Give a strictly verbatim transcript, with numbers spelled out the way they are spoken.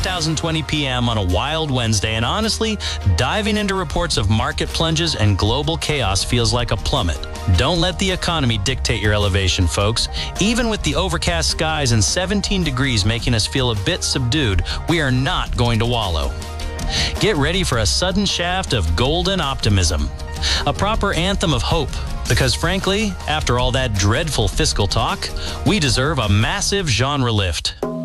thousand twenty P M on a wild Wednesday, and honestly, diving into reports of market plunges and global chaos feels like a plummet. Don't let the economy dictate your elevation, folks. Even with the overcast skies and seventeen degrees making us feel a bit subdued, we are not going to wallow. Get ready for a sudden shaft of golden optimism. A proper anthem of hope. Because frankly, after all that dreadful fiscal talk, we deserve a massive genre lift.